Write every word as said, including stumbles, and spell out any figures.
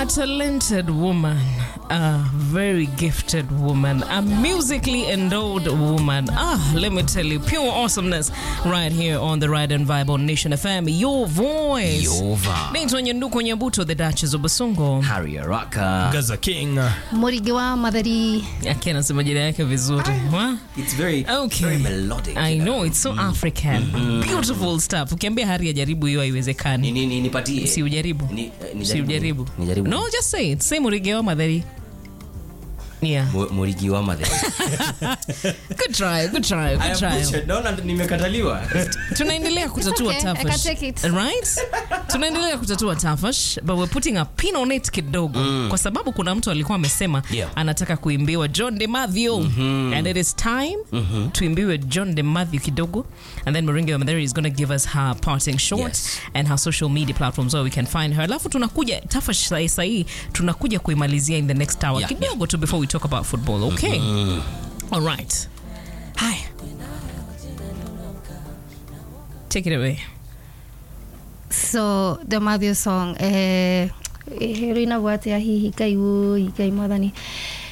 talented woman, a very gifted woman, a musically endowed woman. Ah, let me tell you, pure awesomeness right here on the Ride and Vibe on Nation F M. Your voice. Your vibe. Naitwa Nyanduko Nyabuto, the Duchess of Basongo. Harry Araka. Gaza King. Murigiwa Madari. Yake nasema jina yake vizuri. Wa? It's very, Okay. very melodic. I you know, it's so African. Mm-hmm. Beautiful stuff. Ukiambia Harry ajaribu hiyo haiwezekani. Ni ni nipatie. Si ujaribu. Ni, ni Si ujaribu. Ni jaribu. No, just say it. Say Murigiwa Madari. Yeah. Murigiwa Madari. Good try, good try, I good am try. butchered. Naona nimekataliwa. Tunaendelea kutatua okay, I can tafash. take it. Right? Tunaendelea kutatua tafash, but we're putting a pin on it kidogo. Mm. Kwa sababu kuna mtu alikuwa amesema Yeah. anataka kuimbiwa John DeMathio. Mm-hmm. And it is time mm-hmm. tuimbiwe John DeMathio kidogo. And then Murigiwa Madari is going to give us her parting shot Yes. and her social media platforms where we can find her. Alafu tunakuja tafash saa hii tunakuja kuimalizia in the next hour. Yeah, Kidogo yeah. tu before we talk about football, okay? Mm-hmm. All right. Hi. Take it away. So the Matthew song, eh, rina wate ya hihi kai wo hikai madani.